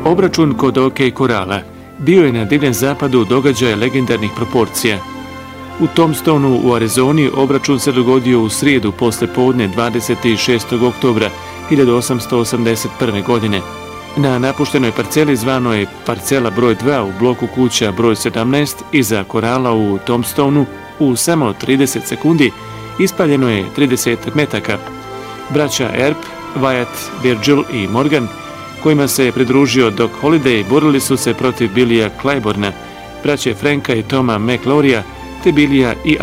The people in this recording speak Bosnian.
Obračun kod OK Korala bio je na Divljem zapadu događaj legendarnih proporcija. U Tombstonu u Arizoni obračun se dogodio u srijedu posle podne 26. oktobra 1881. godine. Na napuštenoj parceli zvanoj parcela broj 2 u bloku kuća broj 17 iza Korala u Tombstonu u samo 30 sekundi ispaljeno je 30 metaka. Braća Earp, Wyatt, Virgil i Morgan, kojima se je pridružio Doc Holliday, borili su se protiv Billya Clyborna, braće Franka i Toma McLaurya, te Billya i